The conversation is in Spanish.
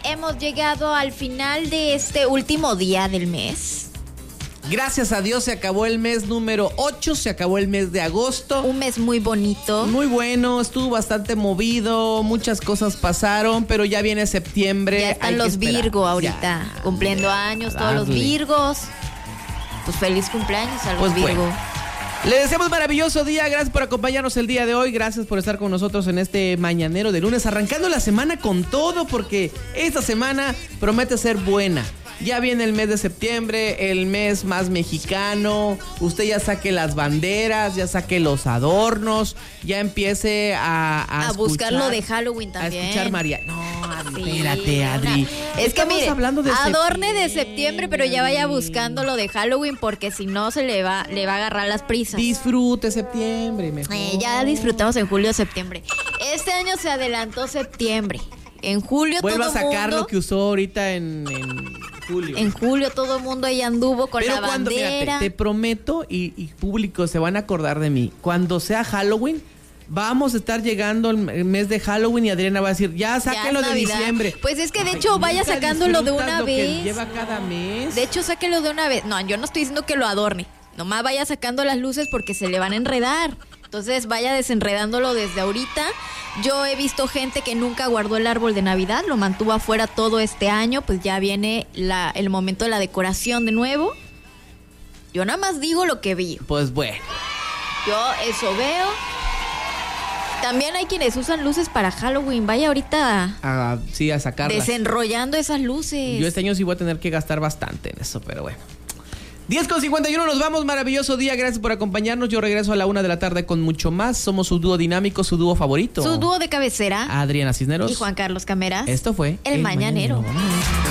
hemos llegado al final de este último día del mes. Gracias a Dios se acabó el mes número 8, se acabó el mes de agosto. Un mes muy bonito. Muy bueno, estuvo bastante movido, muchas cosas pasaron, pero ya viene septiembre. Ya están los Virgo ahorita, ya, cumpliendo años, todos los Virgos. Pues feliz cumpleaños a los Virgo. Bueno. Le deseamos maravilloso día, gracias por acompañarnos el día de hoy, gracias por estar con nosotros en este mañanero de lunes, arrancando la semana con todo, porque esta semana promete ser buena. Ya viene el mes de septiembre, el mes más mexicano. Usted ya saque las banderas, ya saque los adornos, ya empiece a buscar lo de Halloween también. A escuchar María. No, Adri, sí, espérate, Adri. Es que mire, adorne de septiembre, pero ya vaya buscando lo de Halloween, porque si no se le va a agarrar las prisas. Disfrute septiembre, mejor. Ya disfrutamos en julio, septiembre. Este año se adelantó septiembre. En julio vuelva todo a sacar mundo, lo que usó ahorita en julio. En julio todo el mundo ahí anduvo con la bandera. Mira, te prometo, y público se van a acordar de mí, cuando sea Halloween, vamos a estar llegando el mes de Halloween y Adriana va a decir, ya sáquenlo de diciembre. Pues es que de hecho vaya sacándolo de una vez. Que lleva cada mes. De hecho, sáquelo de una vez. No, yo no estoy diciendo que lo adorne. Nomás vaya sacando las luces porque se le van a enredar. Entonces vaya desenredándolo desde ahorita. Yo he visto gente que nunca guardó el árbol de Navidad, lo mantuvo afuera todo este año, pues ya viene el momento de la decoración de nuevo. Yo nada más digo lo que vi. Pues bueno. Yo eso veo. También hay quienes usan luces para Halloween. Vaya ahorita sí, a sacarlas. Desenrollando esas luces. Yo este año sí voy a tener que gastar bastante en eso, pero bueno. 10:51, nos vamos, maravilloso día, gracias por acompañarnos. Yo regreso a la 1 de la tarde con mucho más. Somos su dúo dinámico, su dúo favorito. Su dúo de cabecera. Adriana Cisneros y Juan Carlos Cameras. Esto fue El Mañanero.